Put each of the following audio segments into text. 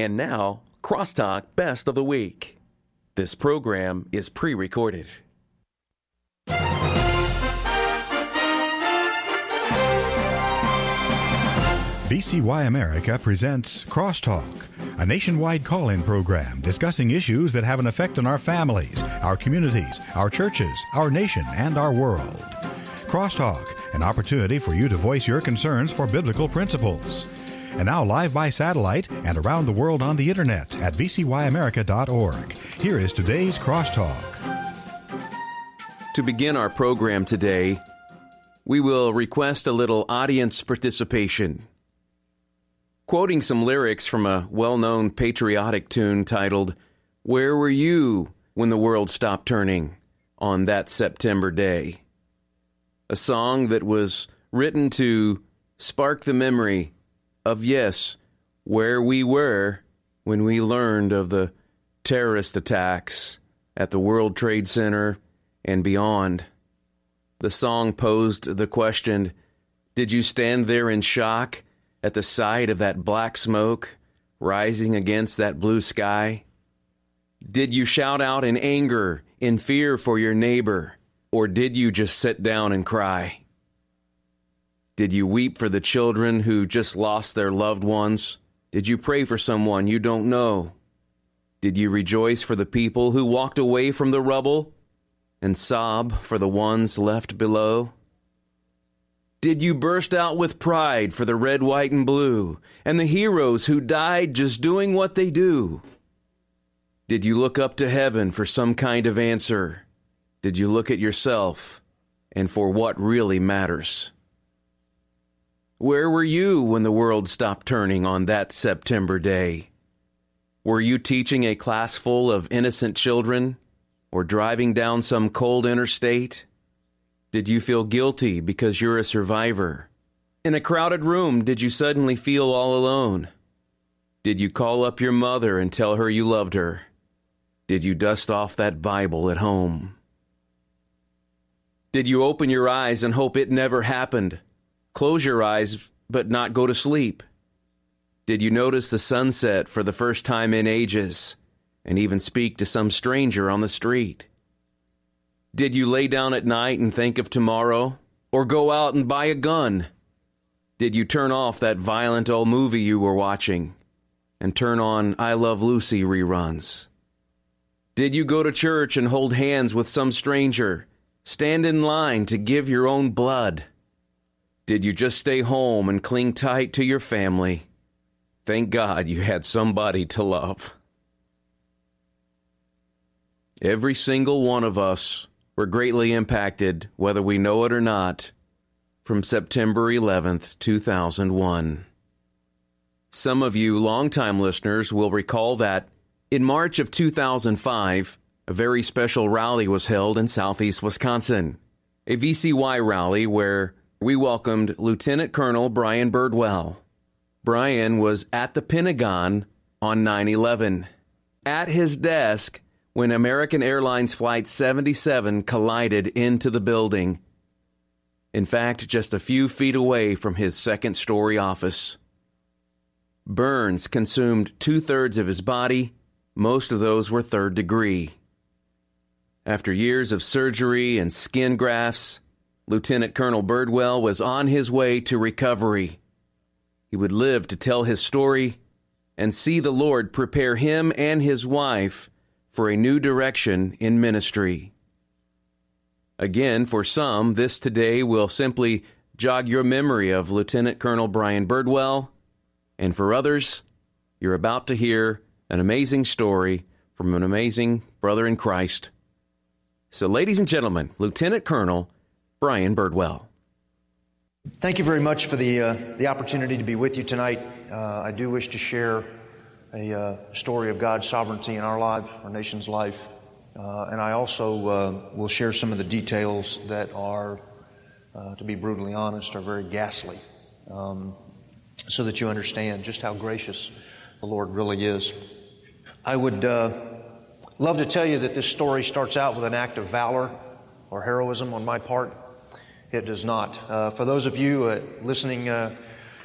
And now, Crosstalk Best of the Week. This program is pre-recorded. VCY America presents Crosstalk, a nationwide call-in program discussing issues that have an effect on our families, our communities, our churches, our nation, and our world. Crosstalk, an opportunity for you to voice your concerns for biblical principles. And now live by satellite and around the world on the internet at vcyamerica.org. Here is today's Crosstalk. To begin our program today, we will request a little audience participation. Quoting some lyrics from a well-known patriotic tune titled, "Where Were You When the World Stopped Turning on That September Day?" A song that was written to spark the memory of, yes, where we were when we learned of the terrorist attacks at the World Trade Center and beyond. The song posed the question, did you stand there in shock at the sight of that black smoke rising against that blue sky? Did you shout out in anger, in fear for your neighbor, or did you just sit down and cry? Did you weep for the children who just lost their loved ones? Did you pray for someone you don't know? Did you rejoice for the people who walked away from the rubble and sob for the ones left below? Did you burst out with pride for the red, white, and blue and the heroes who died just doing what they do? Did you look up to heaven for some kind of answer? Did you look at yourself and for what really matters? Where were you when the world stopped turning on that September day? Were you teaching a class full of innocent children or driving down some cold interstate? Did you feel guilty because you're a survivor? In a crowded room, did you suddenly feel all alone? Did you call up your mother and tell her you loved her? Did you dust off that Bible at home? Did you open your eyes and hope it never happened? Close your eyes, but not go to sleep? Did you notice the sunset for the first time in ages, and even speak to some stranger on the street? Did you lay down at night and think of tomorrow, or go out and buy a gun? Did you turn off that violent old movie you were watching, and turn on I Love Lucy reruns? Did you go to church and hold hands with some stranger, stand in line to give your own blood? Did you just stay home and cling tight to your family? Thank God you had somebody to love. Every single one of us were greatly impacted, whether we know it or not, from September 11th, 2001. Some of you longtime listeners will recall that in March of 2005, a very special rally was held in southeast Wisconsin, a VCY rally where we welcomed Lieutenant Colonel Brian Birdwell. Brian was at the Pentagon on 9/11, at his desk when American Airlines Flight 77 collided into the building. In fact, just a few feet away from his second-story office. Burns consumed 2/3 of his body. Most of those were third degree. After years of surgery and skin grafts, Lieutenant Colonel Birdwell was on his way to recovery. He would live to tell his story and see the Lord prepare him and his wife for a new direction in ministry. Again, for some, this today will simply jog your memory of Lieutenant Colonel Brian Birdwell, and for others, you're about to hear an amazing story from an amazing brother in Christ. So, ladies and gentlemen, Lieutenant Colonel Brian Birdwell. Thank you very much for the opportunity to be with you tonight. I do wish to share a story of God's sovereignty in our life, our nation's life. And I also will share some of the details that are, to be brutally honest, are very ghastly, so that you understand just how gracious the Lord really is. I would love to tell you that this story starts out with an act of valor or heroism on my part. It does not. For those of you listening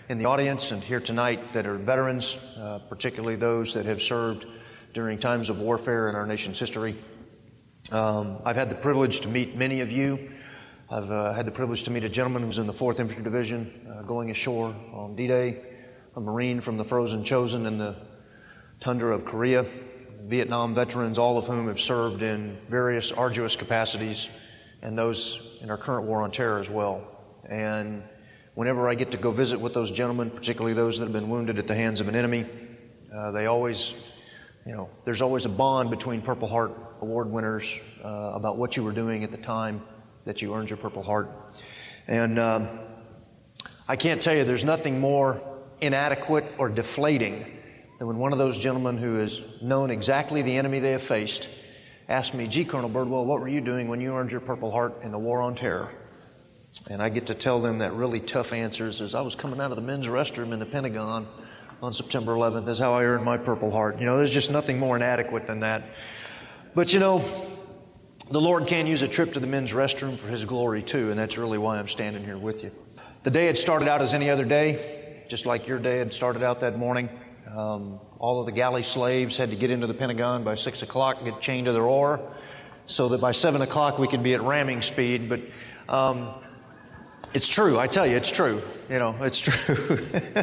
in the audience and here tonight that are veterans, particularly those that have served during times of warfare in our nation's history. I've had the privilege to meet many of you. I've had the privilege to meet a gentleman who was in the 4th Infantry Division going ashore on D-Day, a Marine from the Frozen Chosen in the tundra of Korea, Vietnam veterans, all of whom have served in various arduous capacities, and those in our current war on terror as well. And whenever I get to go visit with those gentlemen, particularly those that have been wounded at the hands of an enemy, they always, there's always a bond between Purple Heart Award winners about what you were doing at the time that you earned your Purple Heart. And I can't tell you, there's nothing more inadequate or deflating than when one of those gentlemen who has known exactly the enemy they have faced asked me, "Gee, Colonel Birdwell, what were you doing when you earned your Purple Heart in the war on terror?" And I get to tell them that really tough answers is, "I was coming out of the men's restroom in the Pentagon on September 11th. That's how I earned my Purple Heart." There's just nothing more inadequate than that. But the Lord can use a trip to the men's restroom for His glory too, and that's really why I'm standing here with you. The day had started out as any other day, just like your day had started out that morning. All of the galley slaves had to get into the Pentagon by 6 o'clock, get chained to their oar, so that by 7 o'clock we could be at ramming speed. But it's true. I tell you, it's true. It's true.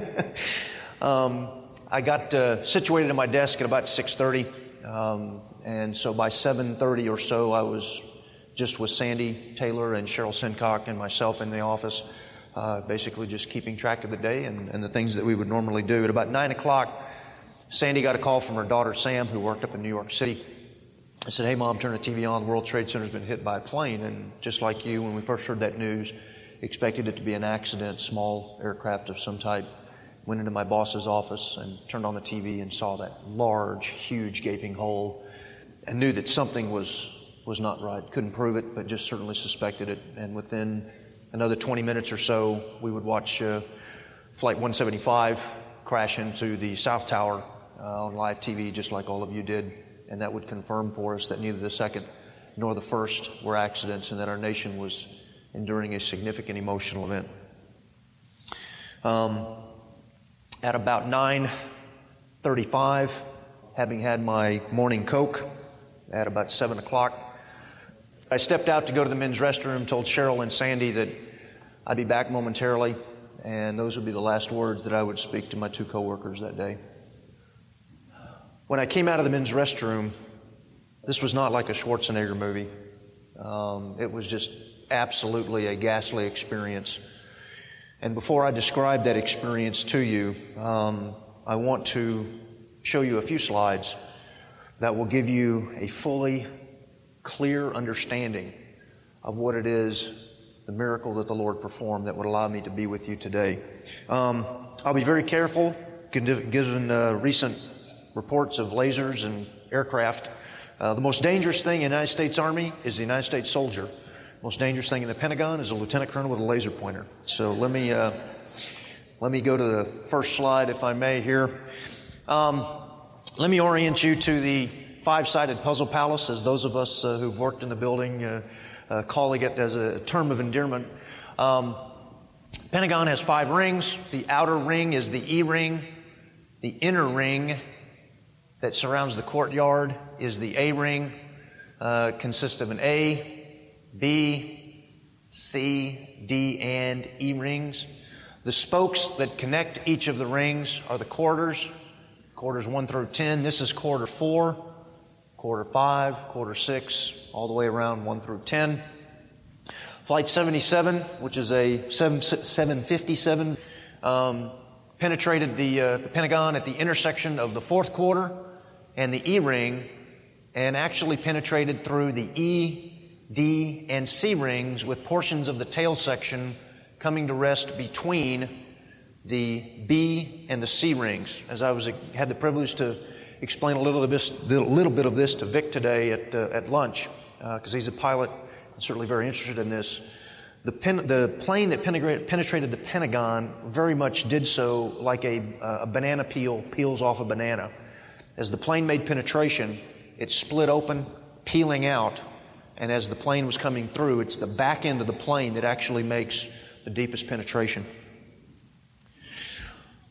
I got situated at my desk at about 6:30, and so by 7:30 or so, I was just with Sandy Taylor and Cheryl Sincock and myself in the office, basically just keeping track of the day and the things that we would normally do. At about 9 o'clock, Sandy got a call from her daughter, Sam, who worked up in New York City. I said, "Hey, Mom, turn the TV on. The World Trade Center's been hit by a plane." And just like you, when we first heard that news, expected it to be an accident, small aircraft of some type. Went into my boss's office and turned on the TV and saw that large, huge, gaping hole and knew that something was not right. Couldn't prove it, but just certainly suspected it. And within another 20 minutes or so, we would watch Flight 175 crash into the South Tower on live TV, just like all of you did. And that would confirm for us that neither the second nor the first were accidents and that our nation was enduring a significant emotional event. At about 9:35, having had my morning Coke at about 7 o'clock, I stepped out to go to the men's restroom, told Cheryl and Sandy that I'd be back momentarily, and those would be the last words that I would speak to my two coworkers that day. When I came out of the men's restroom, this was not like a Schwarzenegger movie. It was just absolutely a ghastly experience. And before I describe that experience to you, I want to show you a few slides that will give you a fully clear understanding of what it is, the miracle that the Lord performed that would allow me to be with you today. I'll be very careful, given recent reports of lasers and aircraft. The most dangerous thing in the United States Army is the United States soldier. Most dangerous thing in the Pentagon is a lieutenant colonel with a laser pointer. So let me go to the first slide, if I may, here. Let me orient you to the five-sided puzzle palace, as those of us who've worked in the building calling it as a term of endearment. Pentagon has 5 rings. The outer ring is the E ring. The inner ring that surrounds the courtyard is the A ring. Consists of an A, B, C, D, and E rings. The spokes that connect each of the rings are the quarters 1 through 10. This is quarter 4, quarter 5, quarter 6, all the way around 1 through 10. Flight 77, which is a 757, penetrated the Pentagon at the intersection of the 4th quarter and the E ring, and actually penetrated through the E, D, and C rings, with portions of the tail section coming to rest between the B and the C rings. As I had the privilege to explain a little bit of this to Vic today at lunch, because he's a pilot and certainly very interested in this. The plane that penetrated the Pentagon very much did so like a banana peel peels off a banana. As the plane made penetration, it split open, peeling out, and as the plane was coming through, it's the back end of the plane that actually makes the deepest penetration.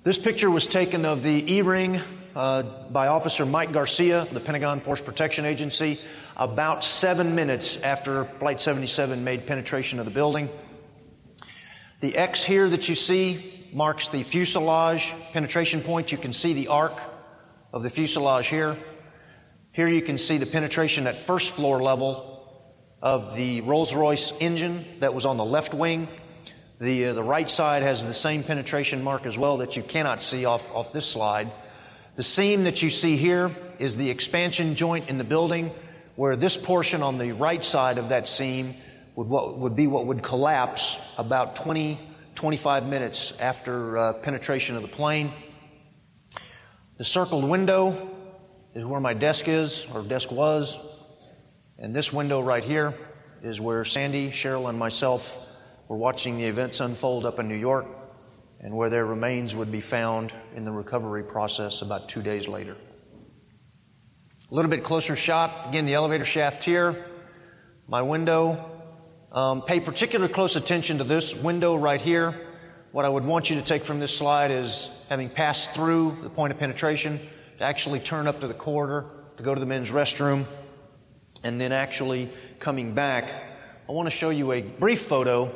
This picture was taken of the E-ring by Officer Mike Garcia, the Pentagon Force Protection Agency, about 7 minutes after Flight 77 made penetration of the building. The X here that you see marks the fuselage penetration point. You can see the arc of the fuselage here. Here you can see the penetration at first floor level of the Rolls-Royce engine that was on the left wing. The right side has the same penetration mark as well that you cannot see off this slide. The seam that you see here is the expansion joint in the building, where this portion on the right side of that seam would be what would collapse about 20-25 minutes after penetration of the plane. The circled window is where my desk is, or desk was, and this window right here is where Sandy, Cheryl, and myself were watching the events unfold up in New York, and where their remains would be found in the recovery process about 2 days later. A little bit closer shot, again, the elevator shaft here, my window. Pay particular close attention to this window right here. What I would want you to take from this slide is, having passed through the point of penetration, to actually turn up to the corridor, to go to the men's restroom, and then actually coming back. I want to show you a brief photo.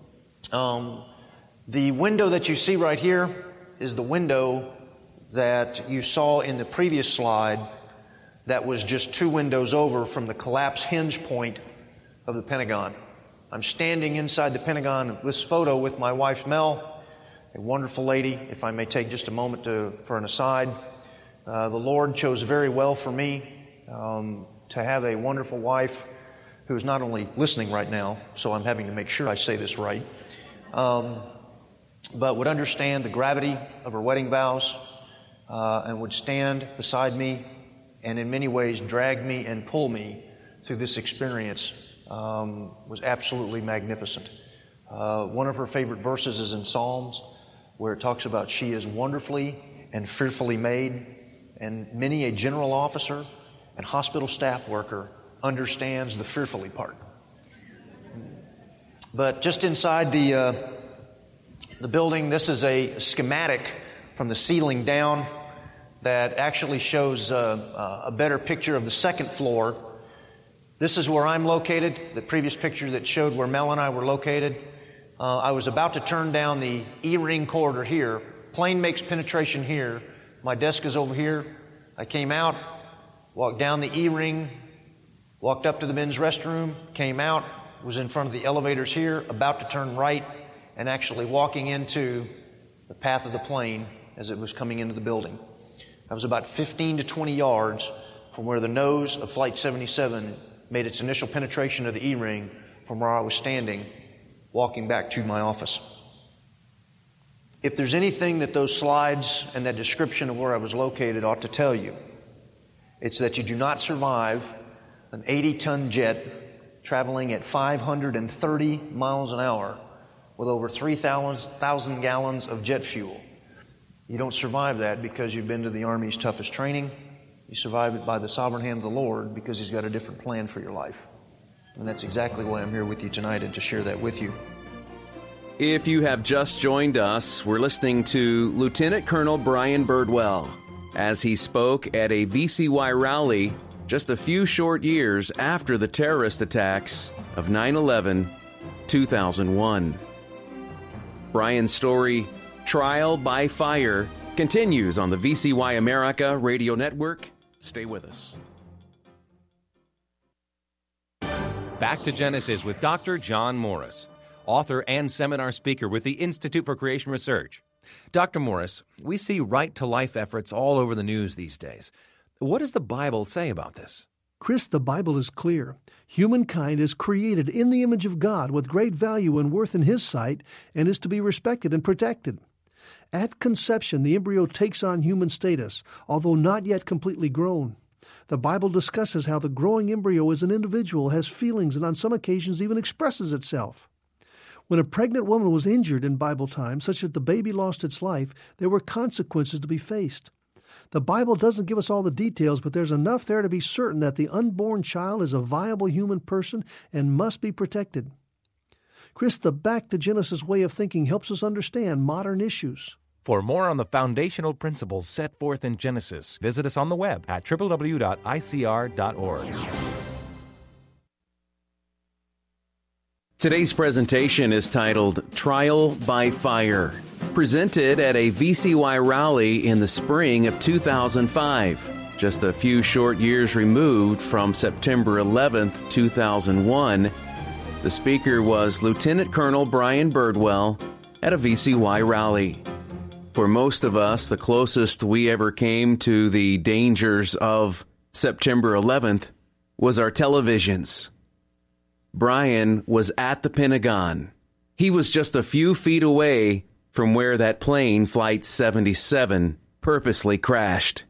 The window that you see right here is the window that you saw in the previous slide that was just 2 windows over from the collapse hinge point of the Pentagon. I'm standing inside the Pentagon in this photo with my wife Mel, a wonderful lady. If I may take just a moment for an aside. The Lord chose very well for me to have a wonderful wife who is not only listening right now, so I'm having to make sure I say this right, but would understand the gravity of her wedding vows and would stand beside me and in many ways drag me and pull me through this experience. Was absolutely magnificent. One of her favorite verses is in Psalms, where it talks about she is wonderfully and fearfully made, and many a general officer and hospital staff worker understands the fearfully part. But just inside the building, this is a schematic from the ceiling down that actually shows a better picture of the second floor. This is where I'm located. The previous picture that showed where Mel and I were located. I was about to turn down the E-ring corridor here. Plane makes penetration here. My desk is over here. I came out, walked down the E-ring, walked up to the men's restroom, came out, was in front of the elevators here, about to turn right, and actually walking into the path of the plane as it was coming into the building. I was about 15 to 20 yards from where the nose of Flight 77 made its initial penetration of the E-ring from where I was standing, walking back to my office. If there's anything that those slides and that description of where I was located ought to tell you, it's that you do not survive an 80-ton jet traveling at 530 miles an hour with over 3,000 gallons of jet fuel. You don't survive that because you've been to the Army's toughest training. You survive it by the sovereign hand of the Lord because He's got a different plan for your life. And that's exactly why I'm here with you tonight, and to share that with you. If you have just joined us, we're listening to Lieutenant Colonel Brian Birdwell as he spoke at a VCY rally just a few short years after the terrorist attacks of 9/11/2001. Brian's story, Trial by Fire, continues on the VCY America Radio Network. Stay with us. Back to Genesis with Dr. John Morris, author and seminar speaker with the Institute for Creation Research. Dr. Morris, we see right-to-life efforts all over the news these days. What does the Bible say about this? Chris, the Bible is clear. Humankind is created in the image of God with great value and worth in His sight and is to be respected and protected. At conception, the embryo takes on human status, although not yet completely grown. The Bible discusses how the growing embryo as an individual has feelings and on some occasions even expresses itself. When a pregnant woman was injured in Bible times, such that the baby lost its life, there were consequences to be faced. The Bible doesn't give us all the details, but there's enough there to be certain that the unborn child is a viable human person and must be protected. Chris, the Back to Genesis way of thinking helps us understand modern issues. For more on the foundational principles set forth in Genesis, visit us on the web at www.icr.org. Today's presentation is titled Trial by Fire, presented at a VCY rally in the spring of 2005, just a few short years removed from September 11th, 2001. The speaker was Lieutenant Colonel Brian Birdwell at a VCY rally. For most of us, the closest we ever came to the dangers of September 11th was our televisions. Brian was at the Pentagon. He was just a few feet away from where that plane, Flight 77, purposely crashed.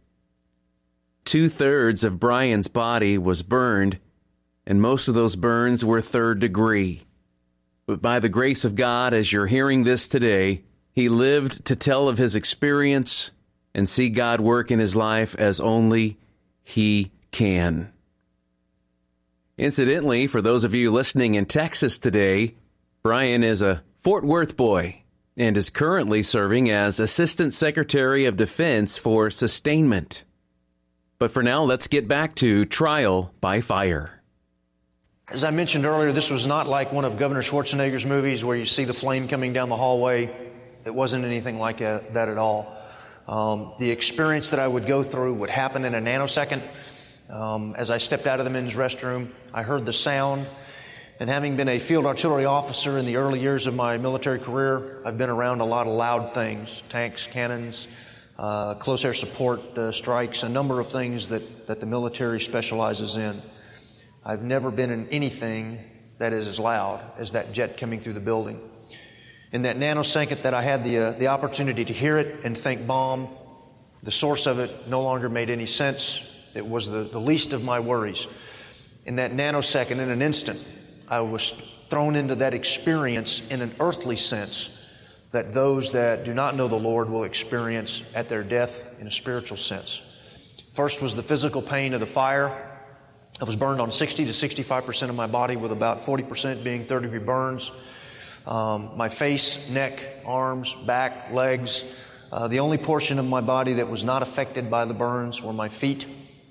2/3 of Brian's body was burned, and most of those burns were 3rd degree. But by the grace of God, as you're hearing this today, he lived to tell of his experience and see God work in his life as only he can. Incidentally, for those of you listening in Texas today, Brian is a Fort Worth boy and is currently serving as Assistant Secretary of Defense for Sustainment. But for now, let's get back to Trial by Fire. As I mentioned earlier, this was not like one of Governor Schwarzenegger's movies where you see the flame coming down the hallway. It wasn't anything like that at all. The experience that I would go through would happen in a nanosecond. As I stepped out of the men's restroom, I heard the sound. And having been a field artillery officer in the early years of my military career, I've been around a lot of loud things, tanks, cannons, close air support strikes, a number of things that the military specializes in. I've never been in anything that is as loud as that jet coming through the building. In that nanosecond that I had the opportunity to hear it and think bomb, the source of it no longer made any sense. It was the least of my worries. In that nanosecond, in an instant, I was thrown into that experience in an earthly sense that those that do not know the Lord will experience at their death in a spiritual sense. First was the physical pain of the fire. I was burned on 60 to 65% of my body, with about 40% being 3rd-degree burns. My face, neck, arms, back, legs. The only portion of my body that was not affected by the burns were my feet.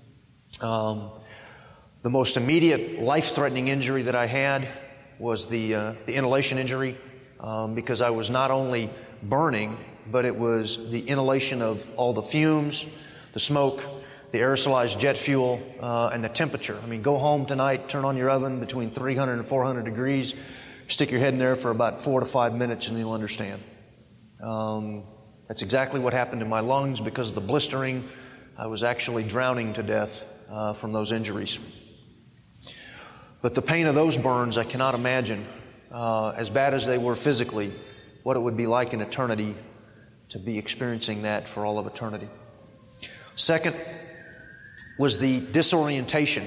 The most immediate life-threatening injury that I had was the inhalation injury, because I was not only burning, but it was the inhalation of all the fumes, the smoke, the aerosolized jet fuel, and the temperature. I mean, go home tonight, turn on your oven between 300 and 400 degrees, stick your head in there for about 4 to 5 minutes and you'll understand. That's exactly what happened to my lungs. Because of the blistering, I was actually drowning to death from those injuries. But the pain of those burns, I cannot imagine, as bad as they were physically, what it would be like in eternity to be experiencing that for all of eternity. Second was the disorientation.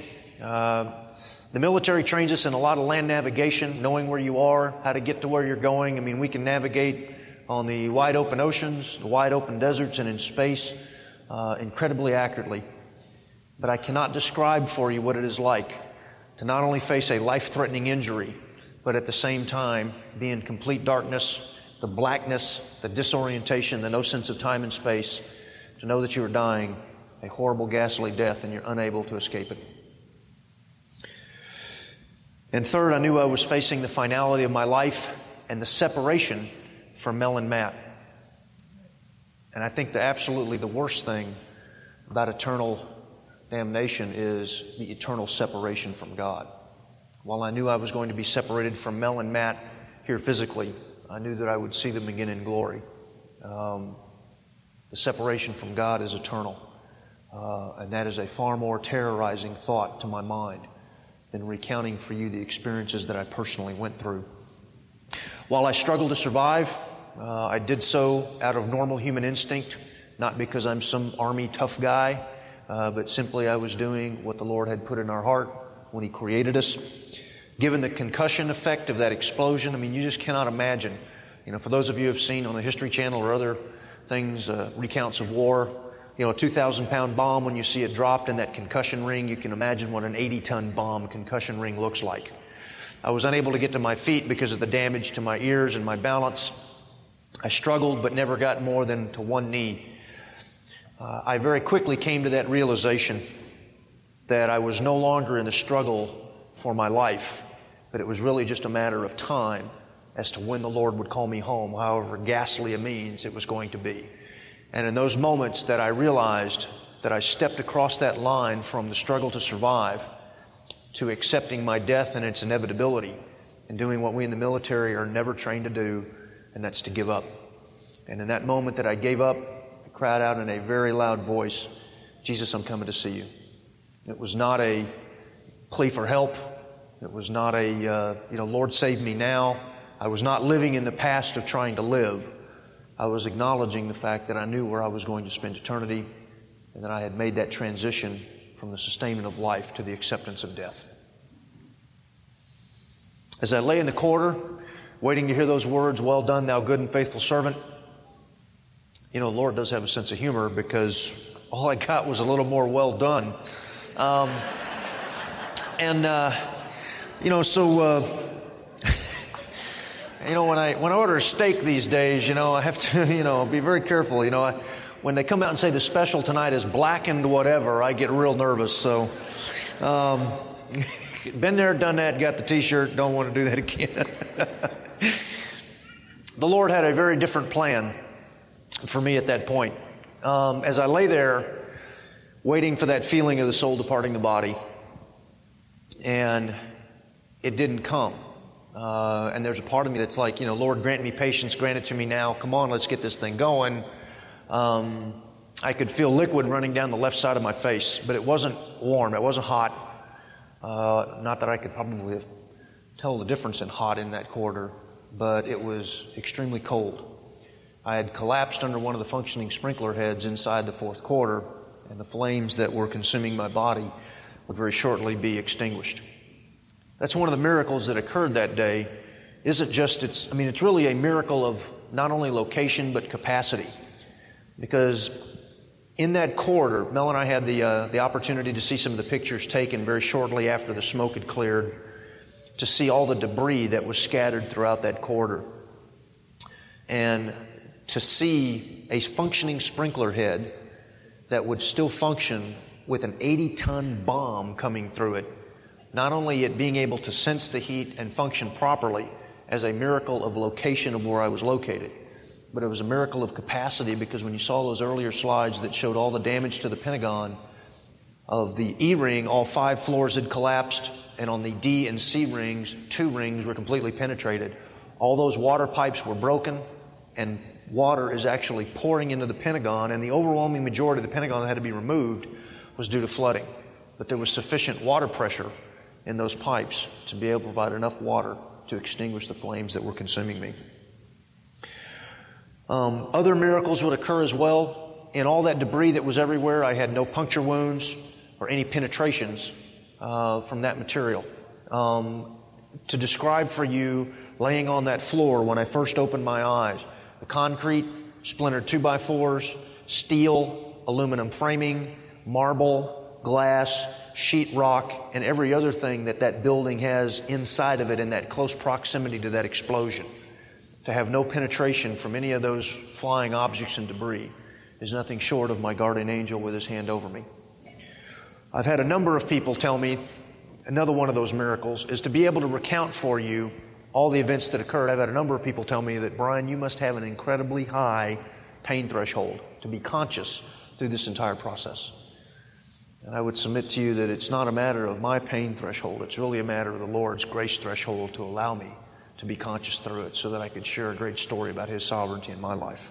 The military trains us in a lot of land navigation, knowing where you are, how to get to where you're going. I mean, we can navigate on the wide open oceans, the wide open deserts, and in space incredibly accurately. But I cannot describe for you what it is like to not only face a life-threatening injury, but at the same time be in complete darkness, the blackness, the disorientation, the no sense of time and space, to know that you are dying a horrible, ghastly death and you're unable to escape it. And third, I knew I was facing the finality of my life and the separation from Mel and Matt. And I think absolutely the worst thing about eternal damnation is the eternal separation from God. While I knew I was going to be separated from Mel and Matt here physically, I knew that I would see them again in glory. The separation from God is eternal. And that is a far more terrorizing thought to my mind than recounting for you the experiences that I personally went through. While I struggled to survive, I did so out of normal human instinct, not because I'm some army tough guy, but simply I was doing what the Lord had put in our heart when He created us. Given the concussion effect of that explosion, I mean, you just cannot imagine. For those of you who have seen on the History Channel or other things, recounts of war, a 2,000-pound bomb, when you see it dropped in that concussion ring, you can imagine what an 80-ton bomb concussion ring looks like. I was unable to get to my feet because of the damage to my ears and my balance. I struggled but never got more than to one knee. I very quickly came to that realization that I was no longer in the struggle for my life, but it was really just a matter of time as to when the Lord would call me home, however ghastly a means it was going to be. And in those moments that I realized that I stepped across that line from the struggle to survive to accepting my death and its inevitability and doing what we in the military are never trained to do, and that's to give up. And in that moment that I gave up, I cried out in a very loud voice, "Jesus, I'm coming to see you." It was not a plea for help. It was not a, Lord, save me now. I was not living in the past of trying to live. I was acknowledging the fact that I knew where I was going to spend eternity and that I had made that transition from the sustainment of life to the acceptance of death. As I lay in the corridor, waiting to hear those words, "Well done, thou good and faithful servant," the Lord does have a sense of humor, because all I got was a little more "well done." When I order a steak these days, I have to, be very careful. When they come out and say the special tonight is blackened whatever, I get real nervous. So, been there, done that, got the T-shirt, don't want to do that again. The Lord had a very different plan for me at that point. As I lay there, waiting for that feeling of the soul departing the body, and it didn't come. And there's a part of me that's like, Lord, grant me patience, grant it to me now. Come on, let's get this thing going. I could feel liquid running down the left side of my face, but it wasn't warm, it wasn't hot. Not that I could probably tell the difference in hot in that corridor, but it was extremely cold. I had collapsed under one of the functioning sprinkler heads inside the fourth quarter, and the flames that were consuming my body would very shortly be extinguished. That's one of the miracles that occurred that day. It's really a miracle of not only location but capacity. Because in that corridor, Mel and I had the opportunity to see some of the pictures taken very shortly after the smoke had cleared, to see all the debris that was scattered throughout that corridor, and to see a functioning sprinkler head that would still function with an 80-ton bomb coming through it. Not only it being able to sense the heat and function properly as a miracle of location of where I was located, but it was a miracle of capacity, because when you saw those earlier slides that showed all the damage to the Pentagon of the E ring, all 5 floors had collapsed, and on the D and C rings, 2 rings were completely penetrated. All those water pipes were broken, and water is actually pouring into the Pentagon, and the overwhelming majority of the Pentagon that had to be removed was due to flooding. But there was sufficient water pressure in those pipes to be able to provide enough water to extinguish the flames that were consuming me. Other miracles would occur as well. In all that debris that was everywhere, I had no puncture wounds or any penetrations from that material. To describe for you laying on that floor when I first opened my eyes, the concrete, splintered 2x4s, steel, aluminum framing, marble, glass, sheetrock, and every other thing that building has inside of it in that close proximity to that explosion. To have no penetration from any of those flying objects and debris is nothing short of my guardian angel with his hand over me. I've had a number of people tell me another one of those miracles is to be able to recount for you all the events that occurred. I've had a number of people tell me that, Brian, you must have an incredibly high pain threshold to be conscious through this entire process. And I would submit to you that it's not a matter of my pain threshold. It's really a matter of the Lord's grace threshold to allow me to be conscious through it so that I could share a great story about His sovereignty in my life.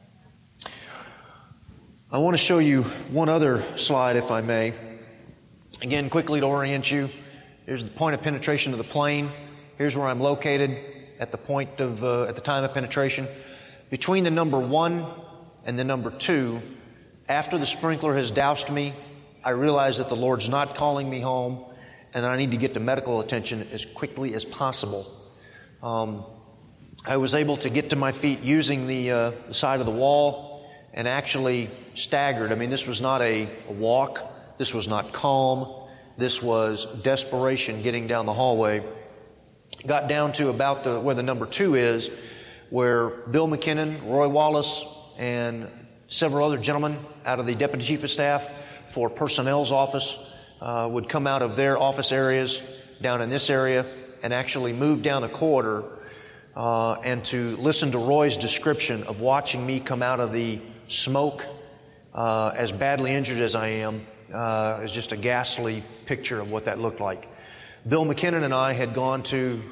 I want to show you one other slide, if I may. Again, quickly to orient you. Here's the point of penetration of the plane. Here's where I'm located at the point of, at the time of penetration. Between the number 1 and the number 2, after the sprinkler has doused me, I realize that the Lord's not calling me home and that I need to get to medical attention as quickly as possible. I was able to get to my feet using the side of the wall and actually staggered. I mean, this was not a walk. This was not calm. This was desperation getting down the hallway. Got down to about where the number 2 is, where Bill McKinnon, Roy Wallace, and several other gentlemen out of the Deputy Chief of Staff for Personnel's office would come out of their office areas down in this area and actually move down the corridor and to listen to Roy's description of watching me come out of the smoke as badly injured as I am. Is just a ghastly picture of what that looked like. Bill McKinnon and I had gone to